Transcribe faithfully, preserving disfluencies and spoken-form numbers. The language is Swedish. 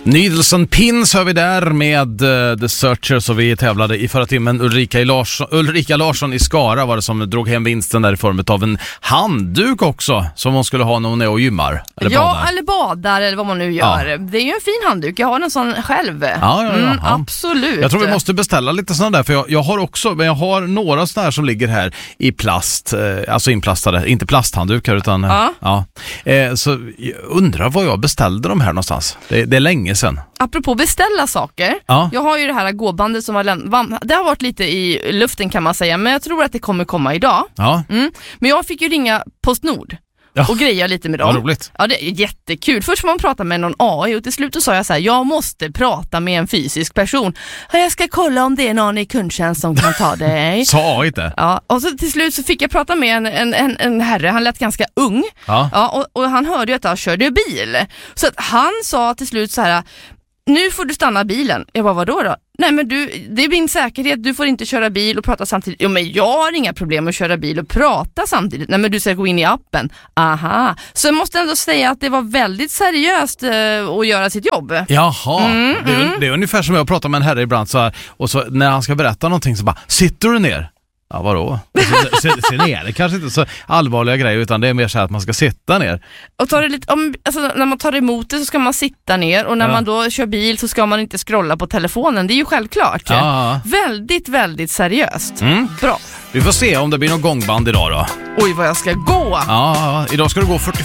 Needles and Pins hör vi där med uh, The Searchers, och vi tävlade i förra timmen. Ulrika, i Larsson, Ulrika Larsson i Skara var det som drog hem vinsten där i form av en handduk också, som hon skulle ha när hon är och gymmar. Eller ja, badar. eller badar eller vad man nu gör. Ja. Det är ju en fin handduk, jag har en sån själv. Ja, ja, ja, mm, ja. Absolut. Jag tror vi måste beställa lite sådana där, för jag, jag har också, men jag har några sådana här som ligger här i plast, eh, alltså inplastade, inte plasthanddukar utan ja. ja. Eh, så jag undrar vad jag beställde de här någonstans. Det, det är länge sedan. Apropå beställa saker, ja. jag har ju det här gåbandet som har läm- det har varit lite i luften kan man säga, men jag tror att det kommer komma idag. Ja. Mm. Men jag fick ju ringa PostNord. Ja. Och greja lite med dem. Vad roligt. Ja, det är jättekul. Först får man prata med någon A I och till slut så sa jag så här: jag måste prata med en fysisk person. Jag ska kolla om det är någon i kundtjänst som kan ta dig. Sa inte. Ja, och så till slut så fick jag prata med en, en, en, en herre. Han lät ganska ung. Ja. Ja, och, och han hörde ju att jag körde bil. Så att han sa till slut så här: nu får du stanna bilen. Jag bara, vadå då? Nej, men du, det är min säkerhet, du får inte köra bil och prata samtidigt. Jo, men jag har inga problem att köra bil och prata samtidigt. Nej, men du ska gå in i appen. Aha. Så jag måste ändå säga att det var väldigt seriöst eh, att göra sitt jobb. Jaha, mm, det, är, mm. det är ungefär som jag pratar med en herre ibland så här, och så när han ska berätta någonting så bara, sitter du ner? Ja, vadå? Sen är det kanske inte så allvarliga grejer, utan det är mer så här att man ska sitta ner. Och tar det lite, om, alltså, när man tar emot det så ska man sitta ner, och när ja. man då kör bil så ska man inte scrolla på telefonen. Det är ju självklart. Ja. Väldigt, väldigt seriöst. Mm. Bra. Vi får se om det blir någon gångband idag då. Oj, vad jag ska gå. Ja, idag ska du gå fyrtio